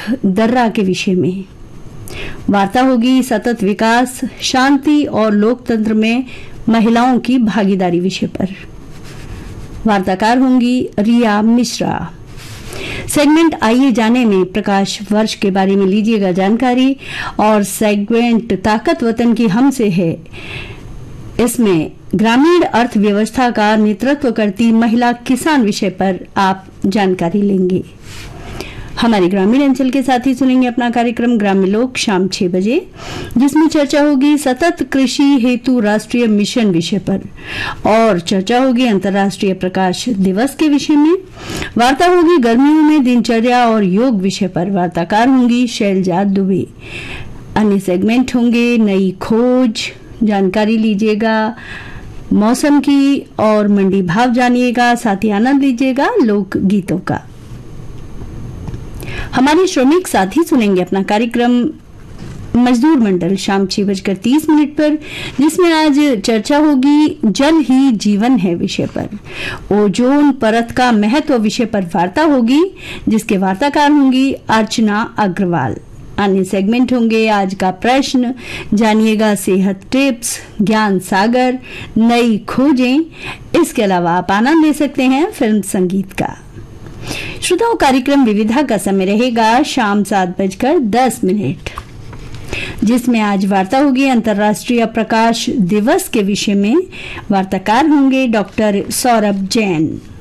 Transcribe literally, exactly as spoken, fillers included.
दर्रा के विषय में। वार्ता होगी सतत विकास, शांति और लोकतंत्र में महिलाओं की भागीदारी विषय पर। वार्ताकार होंगी रिया मिश्रा। सेगमेंट आइए जाने में प्रकाश वर्ष के बारे में लीजिएगा जानकारी, और सेगमेंट ताकत वतन की हमसे है, इसमें ग्रामीण अर्थव्यवस्था का नेतृत्व करती महिला किसान विषय पर आप जानकारी लेंगे। हमारे ग्रामीण अंचल के साथी सुनेंगे अपना कार्यक्रम ग्रामीण लोक शाम छह बजे, जिसमें चर्चा होगी सतत कृषि हेतु राष्ट्रीय मिशन विषय पर, और चर्चा होगी अंतर्राष्ट्रीय प्रकाश दिवस के विषय में। वार्ता होगी गर्मियों में दिनचर्या और योग विषय पर। वार्ताकार होंगी शैलजा दुबे। अन्य सेगमेंट होंगे नई खोज, जानकारी लीजिएगा मौसम की, और मंडी भाव जानिएगा, साथ ही आनंद लीजिएगा लोक गीतों का। हमारे श्रमिक साथी सुनेंगे अपना कार्यक्रम मजदूर मंडल शाम छह बजकर तीस मिनट पर, जिसमें आज चर्चा होगी जल ही जीवन है विषय पर। ओजोन परत का महत्व विषय पर वार्ता होगी, जिसके वार्ताकार होंगी अर्चना अग्रवाल। अन्य सेगमेंट होंगे आज का प्रश्न, जानिएगा सेहत टिप्स, ज्ञान सागर, नई खोजें। इसके अलावा आप आनंद ले सकते हैं फिल्म संगीत का। श्रोताओं, कार्यक्रम विविधा का समय रहेगा शाम सात बजकर दस मिनट, जिसमें आज वार्ता होगी अंतर्राष्ट्रीय प्रकाश दिवस के विषय में। वार्ताकार होंगे डॉक्टर सौरभ जैन।